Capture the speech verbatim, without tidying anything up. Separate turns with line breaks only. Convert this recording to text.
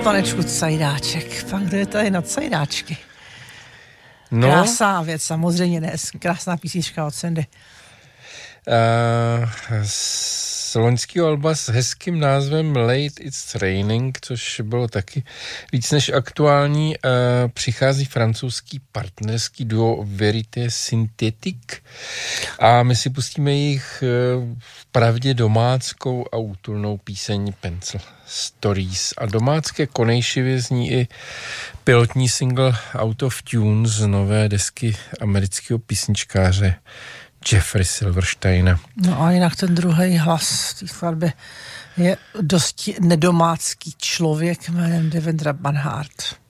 panečku Cajdáček. Pak kdo je tady na Cajdáčky?
No.
Krásná věc, samozřejmě ne. Krásná písnička od Sandy.
Uh, z loňského alba s hezkým názvem Late It's Raining, což bylo taky víc než aktuální, uh, přichází francouzský partnerský duo Verité Synthetique a my si pustíme jejich uh, vpravdě domáckou a útulnou píseň Pencil Stories. A domácké konejšivě zní i pilotní single Out of Tune z nové desky amerického písničkáře Jeffrey Silversteina.
No a jinak ten druhý hlas v té skladbě je dosti nedomácký člověk jménem Devendra Banhart.